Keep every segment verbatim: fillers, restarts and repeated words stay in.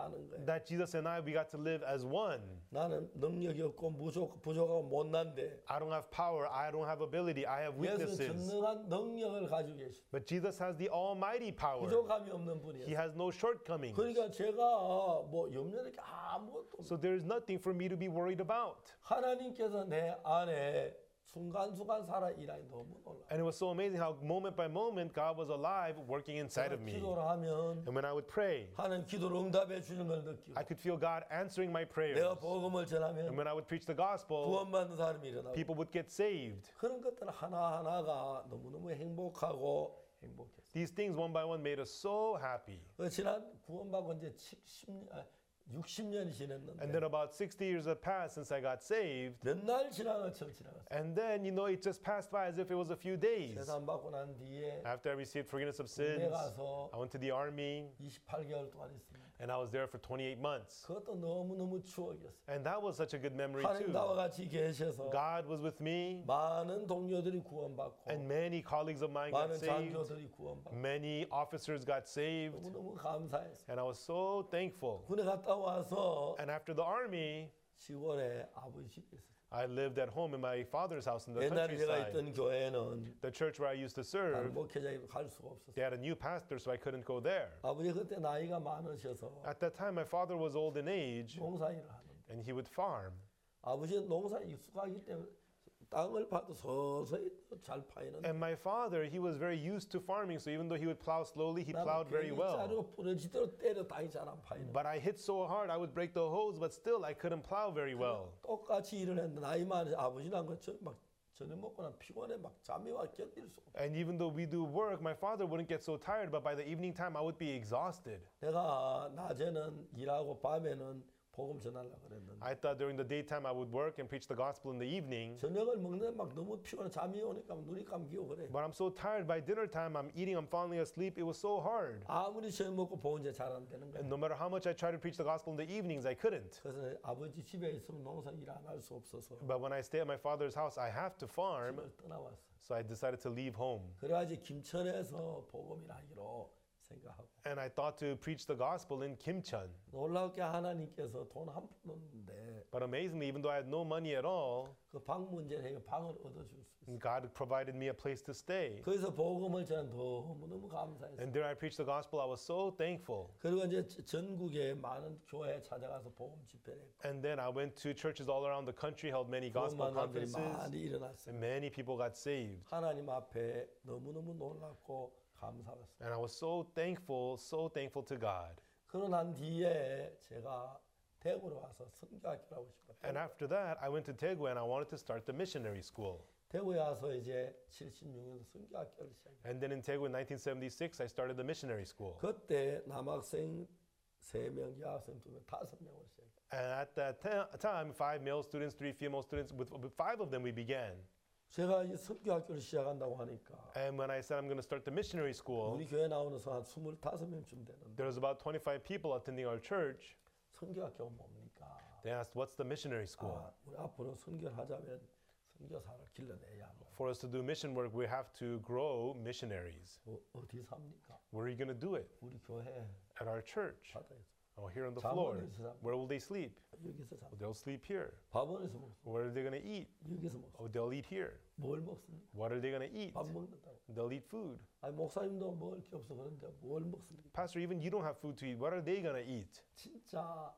사는 거예요. that Jesus and I, we got to live as one. 나는 능력이 없고 부족, 부족하고 못난데 I don't have power. I don't have ability. I have 예수는 weaknesses. 전능한 능력을 가지고 계십니다. But Jesus has the almighty power. 부족함이 없는 He 분이에요. has no shortcomings. 그러니까 제가 뭐 염려될 게 아무것도 없어요. So there is nothing for me to be worried about. 하나님께서 내 안에 순간순간 살아 일하니 너무 놀라요. And it was so amazing how moment by moment God was alive working inside of me. 기도를 하면 And when I would pray, 하나님 기도를 응답해 주는 걸 느끼고 I could feel God answering my prayers. 내가 복음을 And 전하면 when I would preach the gospel, 구원받는 사람이 일어나고 people would get saved. 그런 것들 하나하나가 너무너무 행복하고 행복했어요. These things one by one made us so happy. 그 지난 구원받고 이제 칠십 년, 아, 육십 년이 지났는데 And then about sixty years have passed since I got saved. 몇 날 지난 것처럼 지나갔어요. And then, you know, it just passed by as if it was a few days. 세상 받고 난 뒤에 After I received forgiveness of 군대 sins, 가서 I went to the army 이십팔 개월 동안 있습니다. and I was there for twenty-eight months. 그것도 너무너무 추억이었어요. And that was such a good memory 하나님 나와 too. 같이 계셔서 God was with me 많은 동료들이 구원받고 and many colleagues of mine got 많은 saved. 장교들이 구원받고 Many officers got saved. 너무너무 감사했어요. And I was so thankful. 군에 갔다 와서 And after the army, 시골에 아버지 집에 있었어요. I lived at home in my father's house in the 옛날에 제가 countryside. 있던 교회는 The church where I used to 다른 serve, 목회자가 갈 수가 없었어요. they had a new pastor, so I couldn't go there. 아버지 그때 나이가 많으셔서 At that time, my father was old in age, 농사일을 하는데 and he would farm. 아버지는 농사에 익숙하기 때문에 땅을 파도 서서히 잘 파이는데 And my father, he was very used to farming, so even though he would plow slowly, he 나는 plowed very 괜히 well. 자르고 부러지도록 때려 다이 잘 안 파이는 But I hit so hard, I would break the hose, but still I couldn't plow very well. 똑같이 일을 했는데 나이 많은 아버지는 막 저녁 먹고 난 피곤해 막 잠이 와 견딜 수 없어. And even though we do work, my father wouldn't get so tired, but by the evening time, I would be exhausted. 내가 낮에는 일하고 밤에는 복음 전하려고 그랬는데 I thought during the daytime I would work and preach the gospel in the evening. 저녁을 먹는데 막 너무 피곤해 잠이 오니까 눈이 감기고 그래. But I'm so tired by dinner time, I'm eating, I'm falling asleep. It was so hard. 아무리 저녁 먹고 복음제 잘 안 되는 거야. And no matter how much I tried to preach the gospel in the evenings, I couldn't. 그래서 아버지 집에 있으면 농사 일 안 할 수 없어서 But when I stay at my father's house, I have to farm. 집을 떠나왔어. So I decided to leave home. 그래가지고 김천에서 복음을 하기로 생각하고 And I thought to preach the gospel in Kimcheon. 놀랍게 하나님께서 돈 한 푼 없는데 But amazingly, even though I had no money at all, 그 방 문제를 해서 방을 얻어줄 수 있어. God provided me a place to stay. 거기서 복음을 저는 너무너무 감사했어요. And there I preached the gospel. I was so thankful. 그리고 이제 전국에 많은 교회에 찾아가서 복음 집회를 했고 And then I went to churches all around the country, held many gospel 구원 만남들이 conferences, 많이 일어났어요. and many people got saved. 하나님 앞에 너무너무 놀랍고 감사했어요. And I was so thankful, so thankful to God. 그러고 난 뒤에 제가 대구로 와서 선교학교를 하고 싶었어요. And after that, I went to Daegu and I wanted to start the missionary school. 대구에 와서 이제 칠십육 년도 선교학교를 시작했어요. And then in Daegu in nineteen seventy-six, I started the missionary school. 그때 남학생 세 명, 여학생 두 명, 다섯 명으로 시작했어요. And at that ta- time, five male students, three female students, with, with five of them we began. 제가 이 선교학교를 시작한다고 하니까 And when I said I'm going to start the missionary school, 우리 교회 나오는 한 스물다섯 명쯤 되는데 there was about twenty-five people attending our church. 선교학교가 뭡니까? They asked, what's the missionary school? 아, 우리 앞으로 선교를 하자면 선교사를 길러내야 뭐 For us to do mission work, we have to grow missionaries. 어, 어디서 합니까? Where are you going to do it? 우리 교회 At our church. 바다에서 Oh, here on the floor. 잠원에서 Where will they sleep? 여기서 잡. They'll sleep here. 밥원에서 먹. Where are they going to eat? 여기서 먹. Oh, they'll eat here. 뭘 먹습니까? What are they going to eat? 밥 먹는다고. They'll eat food. 아니 목사님도 먹을 게 없어 그런데 뭘 먹습니까? Pastor, even you don't have food to eat. What are they going to eat? 진짜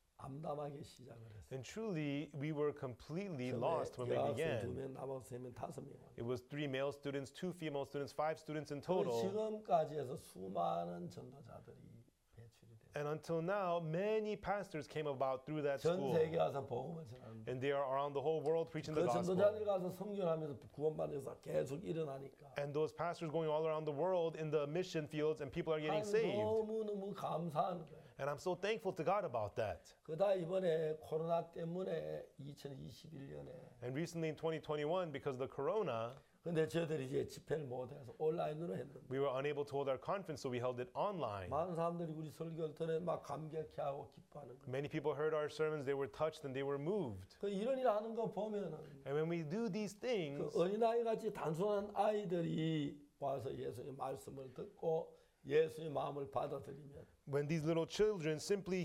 암담하게 시작을 했어요. And truly, we were completely lost when we 여학생 두 began. 명, 남학생 명 다섯 명. It was three male students, two female students, five students in 그리고 total. 지금까지 해서 수많은 전도자들이 배출이 됐어요. And until now, many pastors came about through that 전 school. 세계 가서 복음을 전하는데 And they are around the whole world preaching 그 the gospel. 전도자들 가서 선교하면서 구원받는 계속 일어나니까 And those pastors going all around the world in the mission fields and people are getting saved. 너무너무 감사한 거예요. And I'm so thankful to God about that. 그다 이번에 코로나 때문에 이천이십일 년에 And recently in twenty twenty-one, because of the corona, 근데 저희들이 이제 집회를 못해서 온라인으로 했는데 we were unable to hold our conference, so we held it online. 많은 사람들이 우리 설교를 들어 막 감격해하고 기뻐하는 거예요. Many people heard our sermons, they were touched and they were moved. 그 이런 일 하는 거 보면은 And when we do these 그 things, 어린아이 같이 단순한 아이들이 와서 예수의 말씀을 듣고 예수의 마음을 받아들이면 when these little children simply